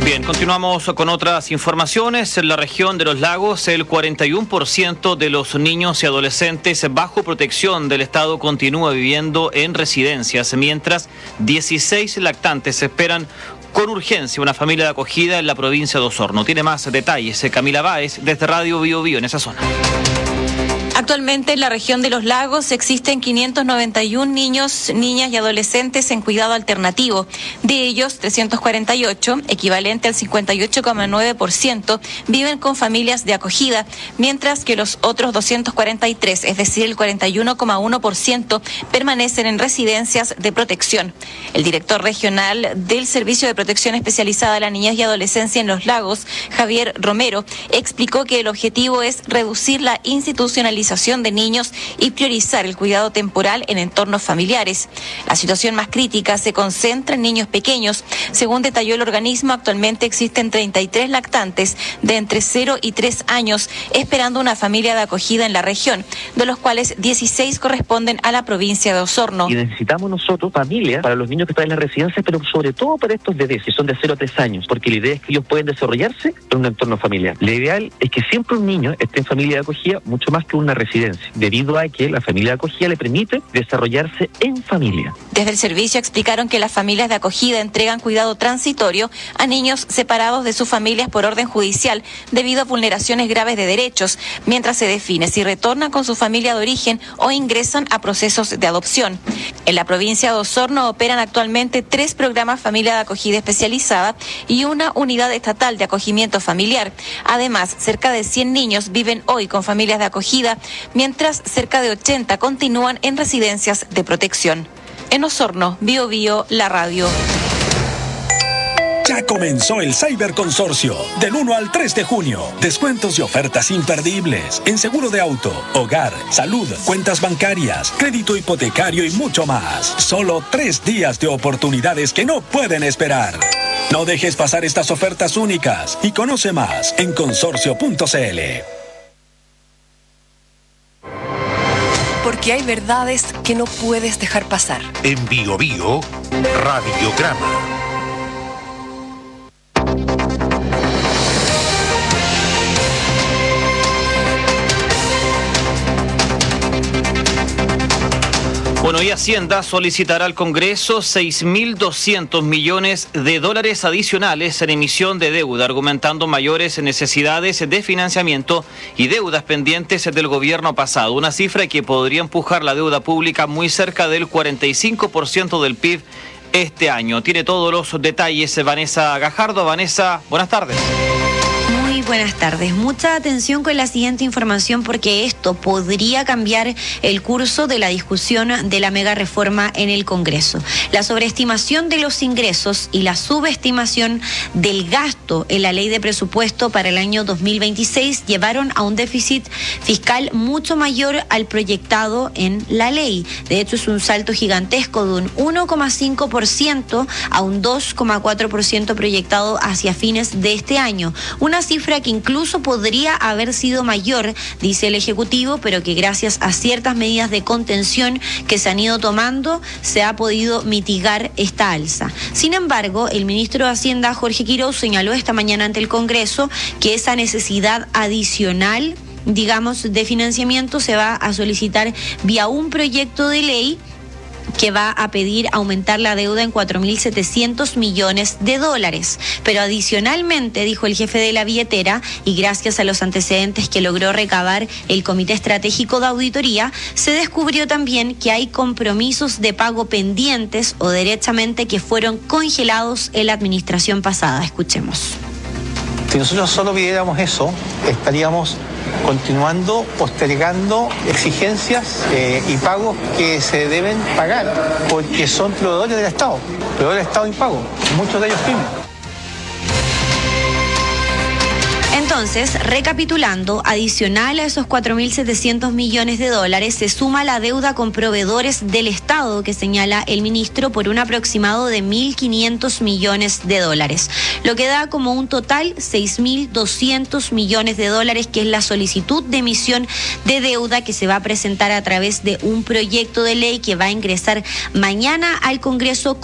Bien, continuamos con otras informaciones. En la región de los lagos, el 41% de los niños y adolescentes bajo protección del Estado continúa viviendo en residencias, mientras 16 lactantes esperan con urgencia una familia de acogida en la provincia de Osorno. Tiene más detalles Camila Báez desde Radio Bio Bio en esa zona. Actualmente en la región de los lagos existen 591 niños, niñas y adolescentes en cuidado alternativo. De ellos, 348, equivalente al 58,9%, viven con familias de acogida, mientras que los otros 243, es decir, el 41,1%, permanecen en residencias de protección. El director regional del Servicio de Protección Especializada a la Niñez y Adolescencia en los Lagos, Javier Romero, explicó que el objetivo es reducir la institucionalización de niños y priorizar el cuidado temporal en entornos familiares. La situación más crítica se concentra en niños pequeños. Según detalló el organismo, actualmente existen 33 lactantes de entre 0 y 3 años esperando una familia de acogida en la región, de los cuales 16 corresponden a la provincia de Osorno. Y necesitamos nosotros familias para los niños que están en las residencias, pero sobre todo para estos bebés que son de 0 a 3 años, porque la idea es que ellos pueden desarrollarse en un entorno familiar. Lo ideal es que siempre un niño esté en familia de acogida mucho más que una residencia, debido a que la familia de acogida le permite desarrollarse en familia. Desde el servicio explicaron que las familias de acogida entregan cuidado transitorio a niños separados de sus familias por orden judicial debido a vulneraciones graves de derechos, mientras se define si retornan con su familia de origen o ingresan a procesos de adopción. En la provincia de Osorno operan actualmente 3 programas familia de acogida especializada y una unidad estatal de acogimiento familiar. Además, cerca de 100 niños viven hoy con familias de acogida, mientras cerca de 80 continúan en residencias de protección. En Osorno, Bio Bio, la radio. Ya comenzó el Cyberconsorcio, del 1 al 3 de junio. Descuentos y ofertas imperdibles en seguro de auto, hogar, salud, cuentas bancarias, crédito hipotecario y mucho más. Solo 3 días de oportunidades que no pueden esperar. No dejes pasar estas ofertas únicas y conoce más en consorcio.cl. Porque hay verdades que no puedes dejar pasar. En Bio Bio, Radiograma. Bueno, y Hacienda solicitará al Congreso 6.200 millones de dólares adicionales en emisión de deuda, argumentando mayores necesidades de financiamiento y deudas pendientes del gobierno pasado. Una cifra que podría empujar la deuda pública muy cerca del 45% del PIB este año. Tiene todos los detalles Vanessa Gajardo. Vanessa, buenas tardes. Buenas tardes. Mucha atención con la siguiente información porque esto podría cambiar el curso de la discusión de la mega reforma en el Congreso. La sobreestimación de los ingresos y la subestimación del gasto en la ley de presupuesto para el año 2026 llevaron a un déficit fiscal mucho mayor al proyectado en la ley. De hecho, es un salto gigantesco de un 1,5% a un 2,4% proyectado hacia fines de este año. Una cifra que incluso podría haber sido mayor, dice el Ejecutivo, pero que gracias a ciertas medidas de contención que se han ido tomando, se ha podido mitigar esta alza. Sin embargo, el ministro de Hacienda, Jorge Quiroz, señaló esta mañana ante el Congreso que esa necesidad adicional, de financiamiento se va a solicitar vía un proyecto de ley que va a pedir aumentar la deuda en 4.700 millones de dólares. Pero adicionalmente, dijo el jefe de la billetera, y gracias a los antecedentes que logró recabar el Comité Estratégico de Auditoría, se descubrió también que hay compromisos de pago pendientes o derechamente que fueron congelados en la administración pasada. Escuchemos. Si nosotros solo pidiéramos eso, estaríamos continuando postergando exigencias y pagos que se deben pagar porque son proveedores del Estado impago, muchos de ellos pymes. Entonces, recapitulando, adicional a esos 4.700 millones de dólares, se suma la deuda con proveedores del Estado que señala el ministro por un aproximado de 1.500 millones de dólares, lo que da como un total 6.200 millones de dólares, que es la solicitud de emisión de deuda que se va a presentar a través de un proyecto de ley que va a ingresar mañana al Congreso